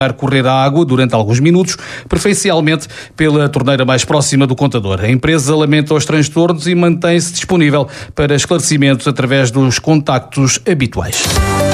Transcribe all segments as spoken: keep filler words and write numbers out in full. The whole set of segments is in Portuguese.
correr a água durante alguns minutos, preferencialmente pela torneira mais próxima do contador. A empresa lamenta os transtornos e mantém-se disponível para esclarecimentos através dos contactos habituais.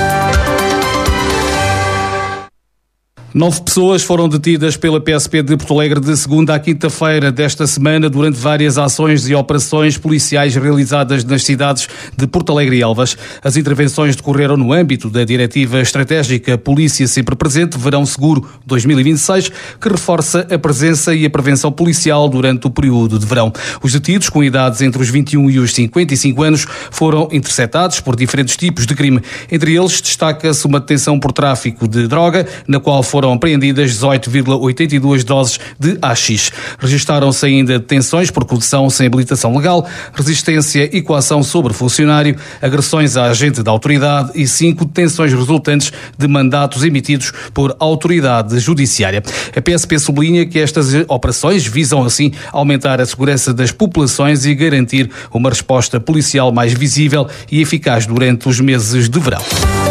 Nove pessoas foram detidas pela P S P de Porto Alegre de segunda à quinta-feira desta semana durante várias ações e operações policiais realizadas nas cidades de Porto Alegre e Elvas. As intervenções decorreram no âmbito da Diretiva Estratégica Polícia Sempre Presente, Verão Seguro dois mil e vinte e seis, que reforça a presença e a prevenção policial durante o período de verão. Os detidos, com idades entre os vinte e um e os cinquenta e cinco anos, foram interceptados por diferentes tipos de crime. Entre eles, destaca-se uma detenção por tráfico de droga, na qual foram apreendidas dezoito vírgula oitenta e duas doses de haxixe. Registaram-se ainda detenções por condução sem habilitação legal, resistência e coação sobre funcionário, agressões a agente da autoridade e cinco detenções resultantes de mandatos emitidos por autoridade judiciária. A P S P sublinha que estas operações visam, assim, aumentar a segurança das populações e garantir uma resposta policial mais visível e eficaz durante os meses de verão.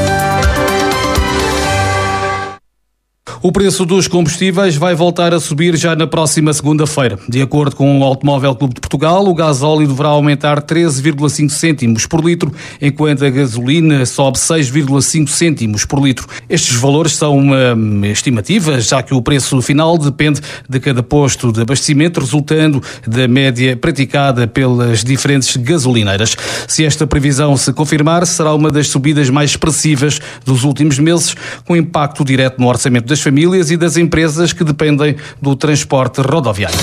O preço dos combustíveis vai voltar a subir já na próxima segunda-feira. De acordo com o Automóvel Clube de Portugal, o gasóleo deverá aumentar treze vírgula cinco cêntimos por litro, enquanto a gasolina sobe seis vírgula cinco cêntimos por litro. Estes valores são uma estimativa, já que o preço final depende de cada posto de abastecimento, resultando da média praticada pelas diferentes gasolineiras. Se esta previsão se confirmar, será uma das subidas mais expressivas dos últimos meses, com impacto direto no orçamento das famílias e das empresas que dependem do transporte rodoviário.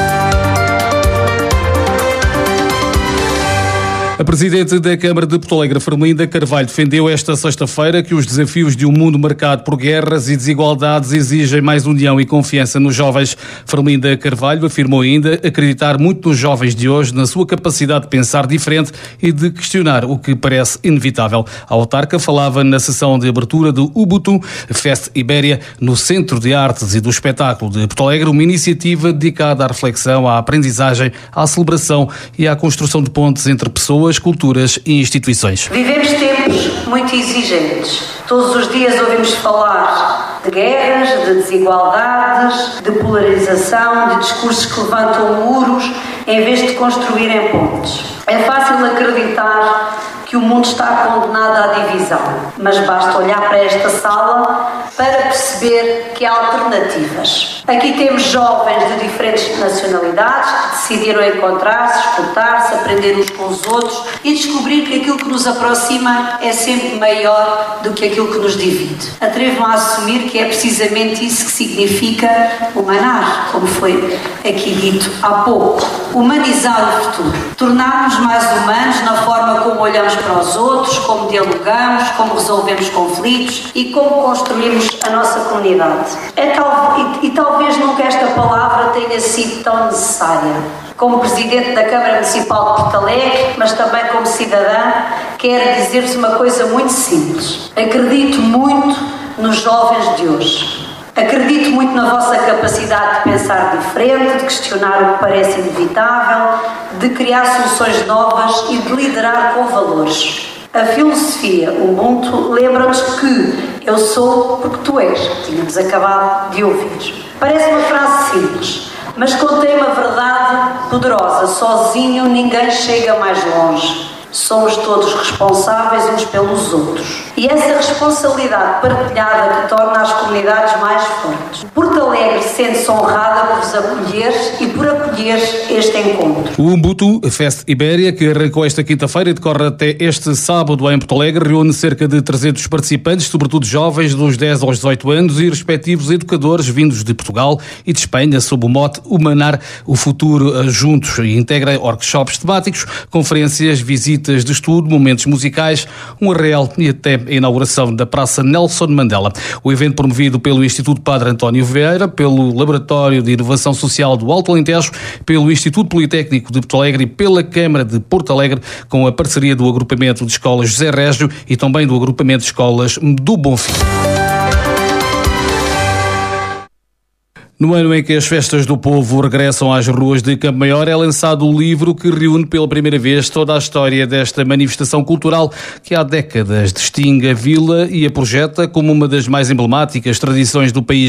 A Presidente da Câmara de Porto Alegre, Fermelinda Carvalho, defendeu esta sexta-feira que os desafios de um mundo marcado por guerras e desigualdades exigem mais união e confiança nos jovens. Fermelinda Carvalho afirmou ainda acreditar muito nos jovens de hoje, na sua capacidade de pensar diferente e de questionar o que parece inevitável. A autarca falava na sessão de abertura do Ubuntu Fest Ibéria, no Centro de Artes e do Espetáculo de Porto Alegre, uma iniciativa dedicada à reflexão, à aprendizagem, à celebração e à construção de pontes entre pessoas, culturas e instituições. Vivemos tempos muito exigentes. Todos os dias ouvimos falar de guerras, de desigualdades, de polarização, de discursos que levantam muros em vez de construírem pontes. É fácil acreditar que o mundo está condenado à divisão, mas basta olhar para esta sala para perceber que há alternativas. Aqui temos jovens de diferentes nacionalidades que decidiram encontrar-se, escutar-se, aprender uns com os outros e descobrir que aquilo que nos aproxima é sempre maior do que aquilo que nos divide. Atrevo-me a assumir que é precisamente isso que significa humanar, como foi aqui dito há pouco. Humanizar o futuro, tornar-nos mais humanos na forma como olhamos para os outros, como dialogamos, como resolvemos conflitos e como construímos a nossa comunidade. É tal, e, e talvez nunca esta palavra tenha sido tão necessária. Como Presidente da Câmara Municipal de Porto Alegre, mas também como cidadã, quero dizer-vos uma coisa muito simples. Acredito muito nos jovens de hoje. Acredito muito na vossa capacidade de pensar diferente, de questionar o que parece inevitável, de criar soluções novas e de liderar com valores. A filosofia Ubuntu lembra-nos que eu sou porque tu és, tínhamos acabado de ouvir. Parece uma frase simples, mas contém uma verdade poderosa. Sozinho ninguém chega mais longe. Somos todos responsáveis uns pelos outros. E essa responsabilidade partilhada que torna as comunidades mais fortes. Porto Alegre sente-se honrada por vos acolher e por acolher este encontro. O Ubuntu Fest Ibéria, que arrancou esta quinta-feira e decorre até este sábado em Porto Alegre, reúne cerca de trezentos participantes, sobretudo jovens dos dez aos dezoito anos e respectivos educadores vindos de Portugal e de Espanha, sob o mote Humanar o Futuro Juntos, e integra workshops temáticos, conferências, visitas de estudo, momentos musicais, um arraial e até a inauguração da Praça Nelson Mandela. O evento, promovido pelo Instituto Padre António Vieira, pelo Laboratório de Inovação Social do Alto Alentejo, pelo Instituto Politécnico de Porto Alegre e pela Câmara de Porto Alegre, com a parceria do Agrupamento de Escolas José Régio e também do Agrupamento de Escolas do Bonfim. No ano em que as festas do povo regressam às ruas de Campo Maior, é lançado o livro que reúne pela primeira vez toda a história desta manifestação cultural que há décadas distingue a vila e a projeta como uma das mais emblemáticas tradições do país.